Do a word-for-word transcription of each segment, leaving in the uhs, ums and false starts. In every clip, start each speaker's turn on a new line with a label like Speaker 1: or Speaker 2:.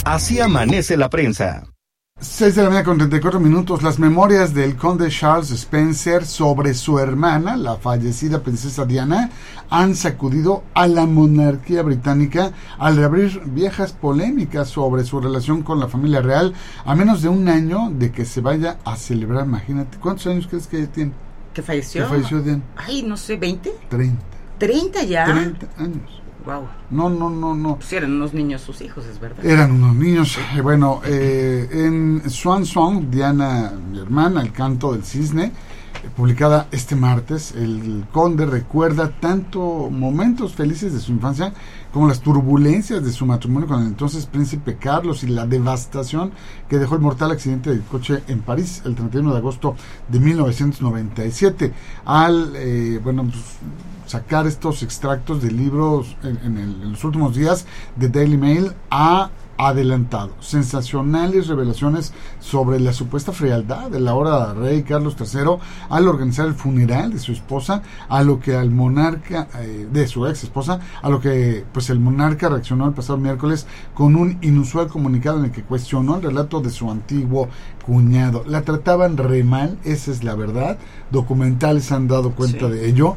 Speaker 1: Así amanece la prensa.
Speaker 2: seis de la mañana con treinta y cuatro minutos. Las memorias del conde Charles Spencer sobre su hermana, la fallecida princesa Diana, han sacudido a la monarquía británica al reabrir viejas polémicas sobre su relación con la familia real a menos de un año de que se vaya a celebrar. Imagínate, ¿cuántos años crees que tiene?
Speaker 3: ¿Que falleció?
Speaker 2: Que falleció Diana.
Speaker 3: Ay, no sé, ¿veinte?
Speaker 2: treinta.
Speaker 3: ¿treinta ya?
Speaker 2: treinta años.
Speaker 3: Wow.
Speaker 2: No, no, no, no.
Speaker 3: Pues eran unos niños sus hijos, es verdad.
Speaker 2: Eran unos niños. Eh, bueno, eh, en Swan Song, Diana, mi hermana, El canto del cisne, eh, publicada este martes, el conde recuerda tanto momentos felices de su infancia como las turbulencias de su matrimonio con el entonces príncipe Carlos y la devastación que dejó el mortal accidente del coche en París el treinta y uno de agosto de mil novecientos noventa y siete. Al, eh, bueno, pues, sacar estos extractos de libros en, en, el, en los últimos días de Daily Mail, ha adelantado sensacionales revelaciones sobre la supuesta frialdad del ahora rey Carlos tercero al organizar el funeral de su esposa, a lo que al monarca, eh, de su ex esposa, a lo que pues el monarca reaccionó el pasado miércoles con un inusual comunicado en el que cuestionó el relato de su antiguo cuñado. La trataban re mal, esa es la verdad. Documentales han dado cuenta sí. de ello,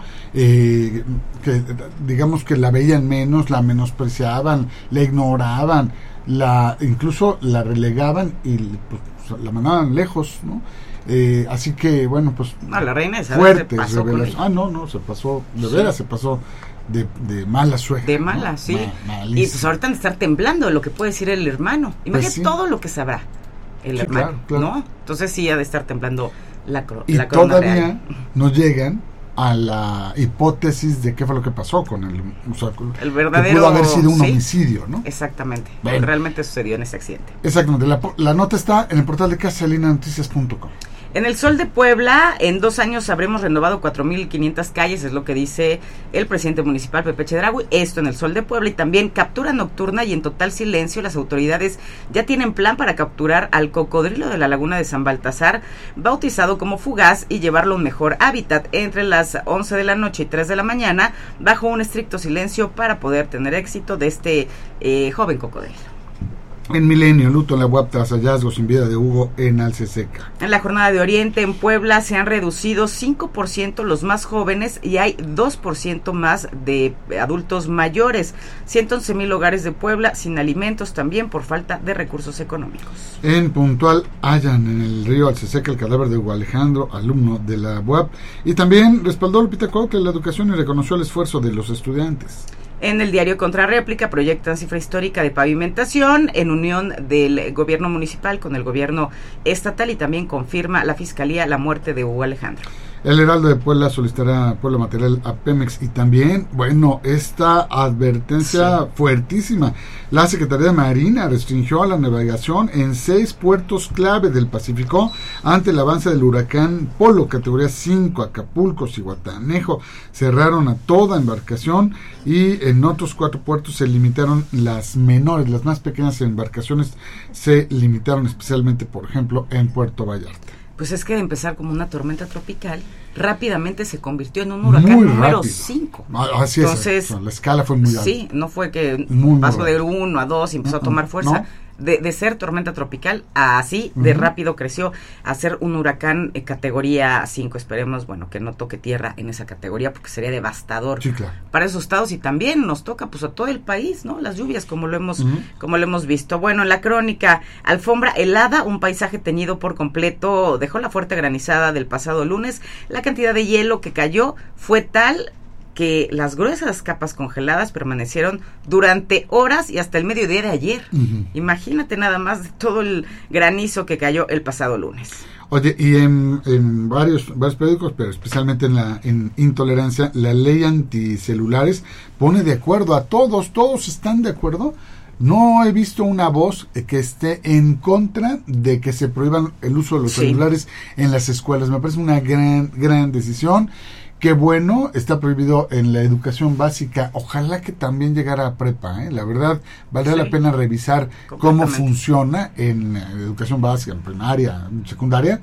Speaker 2: eh, que digamos que la veían menos, la menospreciaban, la ignoraban, la incluso la relegaban y pues, la mandaban lejos, ¿no? Eh, así que bueno, pues
Speaker 3: no, la reina esa
Speaker 2: fuertes revelaciones. Ah, no, no, se pasó, de sí. veras se pasó de, de mala suerte.
Speaker 3: De mala, ¿no? Sí. Ma, y pues ahorita han de estar temblando lo que puede decir el hermano. Imagínate pues sí. todo lo que sabrá el sí, hermano, claro, claro. ¿no? Entonces sí ha de estar temblando la, cro-
Speaker 2: y
Speaker 3: la corona
Speaker 2: todavía
Speaker 3: real.
Speaker 2: No llegan a la hipótesis de qué fue lo que pasó con el, o sea,
Speaker 3: el verdadero,
Speaker 2: que pudo haber sido un
Speaker 3: ¿sí?
Speaker 2: homicidio, ¿no?
Speaker 3: Exactamente,
Speaker 2: bueno.
Speaker 3: realmente sucedió en ese accidente.
Speaker 2: Exactamente, la, la nota está en el portal de casalina noticias punto com.
Speaker 3: En el Sol de Puebla, en dos años habremos renovado cuatro mil quinientas calles, es lo que dice el presidente municipal Pepe Chedraui. Esto en el Sol de Puebla. Y también captura nocturna y en total silencio. Las autoridades ya tienen plan para capturar al cocodrilo de la laguna de San Baltasar, bautizado como Fugaz, y llevarlo a un mejor hábitat entre las once de la noche y tres de la mañana, bajo un estricto silencio para poder tener éxito de este eh, joven cocodrilo.
Speaker 2: En Milenio, luto en la U A P tras hallazgos sin vida de Hugo en Alceseca.
Speaker 3: En la jornada de Oriente, en Puebla, se han reducido cinco por ciento los más jóvenes y hay dos por ciento más de adultos mayores. ciento once mil hogares de Puebla sin alimentos también por falta de recursos económicos.
Speaker 2: En Puntual, hallan en el río Alceseca el cadáver de Hugo Alejandro, alumno de la U A P. Y también respaldó Lupita Cuautla la educación y reconoció el esfuerzo de los estudiantes.
Speaker 3: En el diario Contrarréplica proyectan cifra histórica de pavimentación en unión del gobierno municipal con el gobierno estatal y también confirma la Fiscalía la muerte de Hugo Alejandro.
Speaker 2: El Heraldo de Puebla solicitará Puebla material a Pemex y también, bueno, esta advertencia sí. fuertísima. La Secretaría de Marina restringió a la navegación en seis puertos clave del Pacífico ante el avance del huracán Polo, categoría cinco, Acapulco, Zihuatanejo. Cerraron a toda embarcación y en otros cuatro puertos se limitaron las menores, las más pequeñas embarcaciones se limitaron especialmente, por ejemplo, en Puerto Vallarta.
Speaker 3: Pues es que de empezar como una tormenta tropical, rápidamente se convirtió en un huracán muy número cinco.
Speaker 2: Así
Speaker 3: Entonces,
Speaker 2: es, la escala fue muy alta.
Speaker 3: Sí, no fue que
Speaker 2: muy,
Speaker 3: pasó
Speaker 2: muy
Speaker 3: de uno a dos y empezó no, a tomar fuerza.
Speaker 2: No.
Speaker 3: De, de ser tormenta tropical a así de uh-huh. rápido creció a ser un huracán eh, categoría cinco. Esperemos, bueno, que no toque tierra en esa categoría porque sería devastador
Speaker 2: sí, claro.
Speaker 3: para esos estados y también nos toca pues a todo el país, ¿no? Las lluvias como lo hemos uh-huh. como lo hemos visto. Bueno, en la crónica, alfombra helada, un paisaje teñido por completo, dejó la fuerte granizada del pasado lunes. La cantidad de hielo que cayó fue tal que las gruesas capas congeladas permanecieron durante horas y hasta el mediodía de ayer. Uh-huh. Imagínate nada más de todo el granizo que cayó el pasado lunes.
Speaker 2: Oye, y en, en varios varios periódicos, pero especialmente en la en Intolerancia, la ley anticelulares pone de acuerdo a todos, todos están de acuerdo. No he visto una voz que esté en contra de que se prohíban el uso de los sí. celulares en las escuelas. Me parece una gran, gran decisión. Qué bueno, está prohibido en la educación básica. Ojalá que también llegara a prepa, ¿eh? La verdad, valdría sí. la pena revisar cómo funciona en educación básica, en primaria, en secundaria,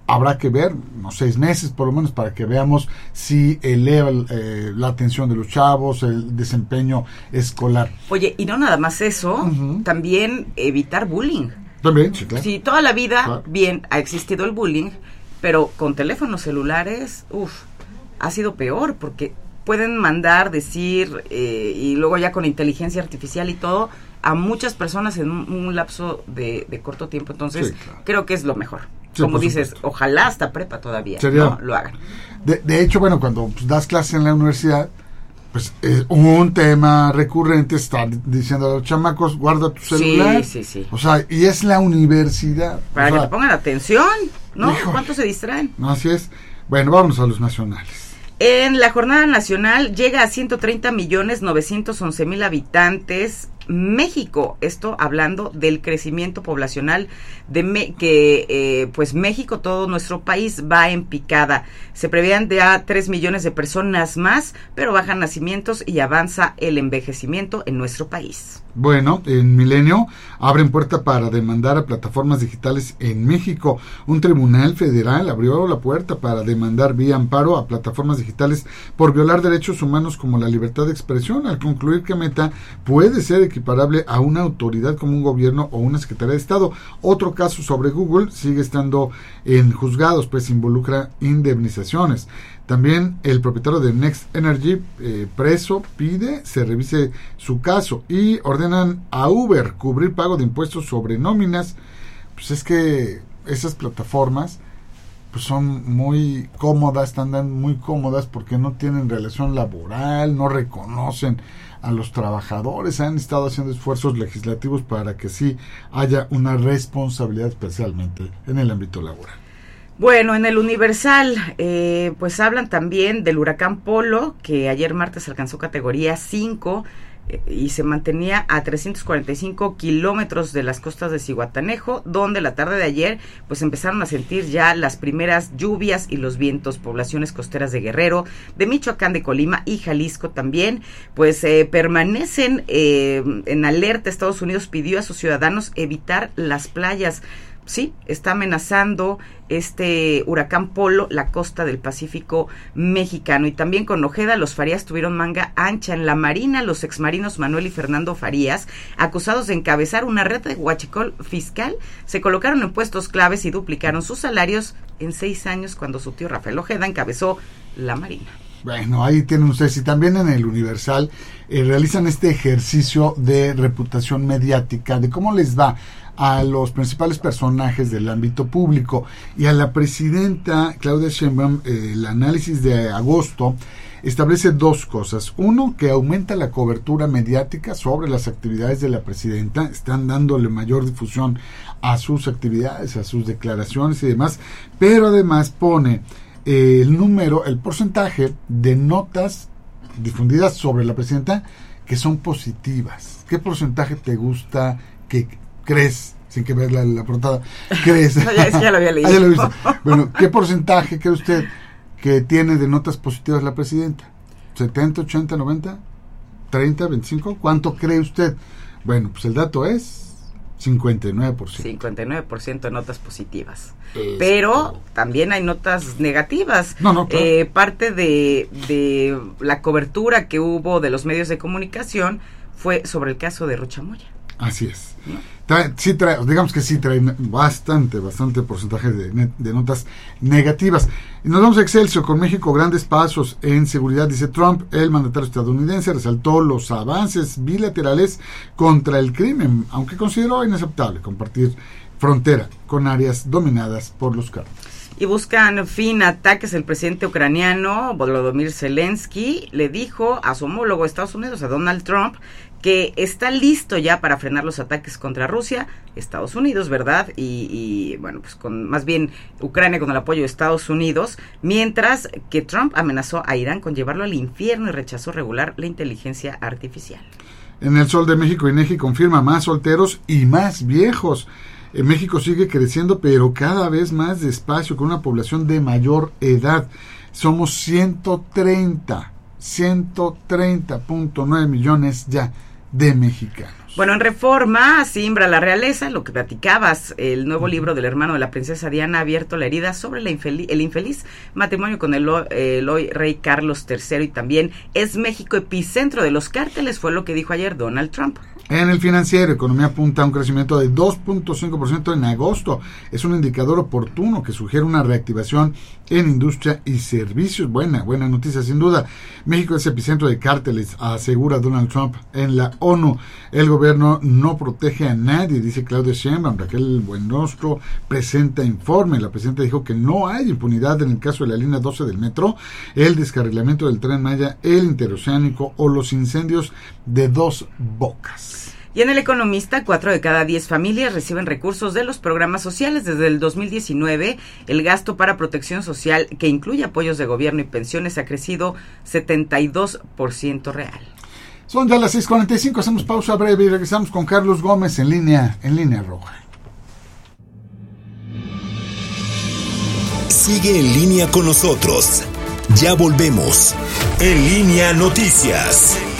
Speaker 2: habrá que ver, unos seis meses por lo menos, para que veamos si eleva eh, la atención de los chavos, el desempeño escolar.
Speaker 3: Oye, y no nada más eso,
Speaker 2: Uh-huh.
Speaker 3: también evitar bullying.
Speaker 2: También, sí, claro.
Speaker 3: Sí, toda la vida,
Speaker 2: Claro.
Speaker 3: bien, ha existido el bullying, pero con teléfonos celulares, uff, ha sido peor, porque pueden mandar, decir, eh, y luego ya con inteligencia artificial y todo, a muchas personas en un, un lapso de, de corto tiempo. Entonces,
Speaker 2: Sí, claro.
Speaker 3: creo que es lo mejor.
Speaker 2: Sí,
Speaker 3: Como
Speaker 2: por
Speaker 3: dices,
Speaker 2: supuesto.
Speaker 3: ojalá hasta prepa todavía,
Speaker 2: Sería-
Speaker 3: ¿no? Lo hagan.
Speaker 2: De, de hecho, bueno, cuando pues, das clases en la universidad, pues es un tema recurrente estar diciendo a los chamacos, guarda tu celular.
Speaker 3: Sí, sí, sí.
Speaker 2: O sea, y es la universidad.
Speaker 3: Para
Speaker 2: o
Speaker 3: que
Speaker 2: sea,
Speaker 3: te pongan atención, ¿no?
Speaker 2: híjole.
Speaker 3: ¿Cuántos se distraen?
Speaker 2: no, así es. Bueno, vámonos a los nacionales.
Speaker 3: En la jornada nacional llega a ciento treinta millones novecientos once mil habitantes México, esto hablando del crecimiento poblacional de me, que eh, pues México, todo nuestro país va en picada. Se preveían ya tres millones de personas más, pero bajan nacimientos y avanza el envejecimiento en nuestro país.
Speaker 2: Bueno, en Milenio abren puerta para demandar a plataformas digitales en México. Un tribunal federal abrió la puerta para demandar vía amparo a plataformas digitales por violar derechos humanos como la libertad de expresión, al concluir que Meta puede ser equiparable a una autoridad como un gobierno o una Secretaría de Estado. Otro caso sobre Google sigue estando en juzgados, pues involucra indemnizaciones. También el propietario de Next Energy, eh, preso, pide se revise su caso y ordenan a Uber cubrir pago de impuestos sobre nóminas. Pues es que esas plataformas pues son muy cómodas, andan muy cómodas porque no tienen relación laboral, no reconocen a los trabajadores, han estado haciendo esfuerzos legislativos para que sí haya una responsabilidad, especialmente en el ámbito laboral.
Speaker 3: Bueno, en el Universal, eh, pues hablan también del huracán Polo, que ayer martes alcanzó categoría cinco eh, y se mantenía a trescientos cuarenta y cinco kilómetros de las costas de Zihuatanejo, donde la tarde de ayer pues empezaron a sentir ya las primeras lluvias y los vientos. Poblaciones costeras de Guerrero, de Michoacán, de Colima y Jalisco también, pues eh, permanecen eh, en alerta. Estados Unidos pidió a sus ciudadanos evitar las playas. Sí, está amenazando este huracán Polo la costa del Pacífico mexicano. Y también con Ojeda, los Farías tuvieron manga ancha en la Marina. Los exmarinos Manuel y Fernando Farías, acusados de encabezar una red de huachicol fiscal, se colocaron en puestos claves y duplicaron sus salarios en seis años cuando su tío Rafael Ojeda encabezó la Marina.
Speaker 2: Bueno, ahí tienen ustedes. Y también en el Universal eh, realizan este ejercicio de reputación mediática, de cómo les va a los principales personajes del ámbito público. Y a la presidenta Claudia Sheinbaum, eh, el análisis de agosto establece dos cosas. Uno, que aumenta la cobertura mediática sobre las actividades de la presidenta, están dándole mayor difusión a sus actividades, a sus declaraciones y demás, pero además pone eh, el número, el porcentaje de notas difundidas sobre la presidenta que son positivas. ¿Qué porcentaje te gusta que crees, sin que veas la, la portada, crees?
Speaker 3: No, ya, ya lo había leído.
Speaker 2: Ah, ya lo viste. Bueno, ¿qué porcentaje cree usted que tiene de notas positivas la presidenta? ¿setenta, ochenta, noventa, treinta, veinticinco? ¿Cuánto cree usted? Bueno, pues el dato es cincuenta y nueve por ciento.
Speaker 3: cincuenta y nueve por ciento de notas positivas.
Speaker 2: Es
Speaker 3: Pero
Speaker 2: todo.
Speaker 3: también hay notas negativas.
Speaker 2: No, no, claro.
Speaker 3: Eh, parte de, de la cobertura que hubo de los medios de comunicación fue sobre el caso de Rocha Moya.
Speaker 2: Así es. Trae, sí trae, digamos que sí trae bastante, bastante porcentaje de, de notas negativas. Y nos vamos a Excelsior con México, grandes pasos en seguridad, dice Trump. El mandatario estadounidense resaltó los avances bilaterales contra el crimen, aunque consideró inaceptable compartir frontera con áreas dominadas por los cárteles.
Speaker 3: Y buscan fin a ataques. El presidente ucraniano Volodymyr Zelensky le dijo a su homólogo de Estados Unidos, a Donald Trump, que está listo ya para frenar los ataques contra Rusia, Estados Unidos, ¿verdad? Y, y bueno, pues con más bien Ucrania con el apoyo de Estados Unidos, mientras que Trump amenazó a Irán con llevarlo al infierno y rechazó regular la inteligencia artificial.
Speaker 2: En el Sol de México, INEGI confirma más solteros y más viejos. En México sigue creciendo, pero cada vez más despacio, con una población de mayor edad. Somos ciento treinta punto nueve millones ya de mexicanos.
Speaker 3: Bueno, en Reforma, simbra la realeza, lo que platicabas, el nuevo libro del hermano de la princesa Diana ha abierto la herida sobre la infeliz, el infeliz matrimonio con el, el hoy rey Carlos tercero, y también es México epicentro de los cárteles, fue lo que dijo ayer Donald Trump.
Speaker 2: En el Financiero, economía apunta a un crecimiento de dos punto cinco por ciento en agosto. Es un indicador oportuno que sugiere una reactivación en industria y servicios. Buena, buena noticia sin duda. México es epicentro de cárteles, asegura Donald Trump en la ONU. El gobierno no protege a nadie, dice Claudia Sheinbaum. Raquel Buenrostro presenta informe. La presidenta dijo que no hay impunidad en el caso de la línea doce del metro, el descarrilamiento del Tren Maya, el interoceánico o los incendios de Dos Bocas.
Speaker 3: Y en El Economista, cuatro de cada diez familias reciben recursos de los programas sociales. Desde el dos mil diecinueve, el gasto para protección social, que incluye apoyos de gobierno y pensiones, ha crecido setenta y dos por ciento real.
Speaker 2: Son ya las seis cuarenta y cinco, hacemos pausa breve y regresamos con Carlos Gómez en línea, en línea roja.
Speaker 4: Sigue en línea con nosotros. Ya volvemos. En Línea Noticias.